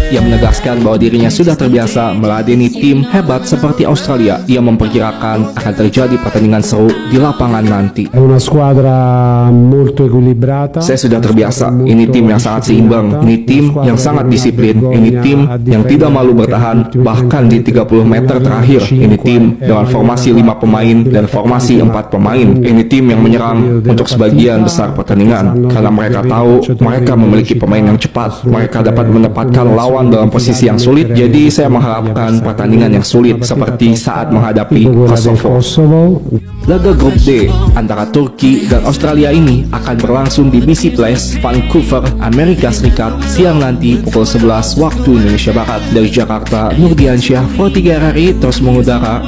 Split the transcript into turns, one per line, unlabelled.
Ia menegaskan bahwa dirinya sudah terbiasa meladeni tim hebat seperti Australia. Ia memperkirakan akan terjadi pertandingan seru di lapangan nanti. Saya sudah terbiasa. Ini tim yang sangat seimbang. Ini tim yang sangat disiplin. Ini tim yang tidak malu bertahan bahkan di 30 meter terakhir. Ini tim dengan formasi 5 pemain dan formasi 4 pemain. Ini tim yang menyerang untuk sebagian besar pertandingan karena mereka tahu mereka memiliki pemain yang cepat. Mereka dapat menempatkan lawan dalam posisi yang sulit. Jadi saya mengharapkan pertandingan yang sulit seperti saat menghadapi Kosovo. Laga grup D antara Turki dan Australia ini akan berlangsung di BC Place, Vancouver, Amerika Serikat siang nanti pukul 11 waktu Indonesia Barat. Dari Jakarta, Nurdiansyah, Pro 3 RRI terus mengudara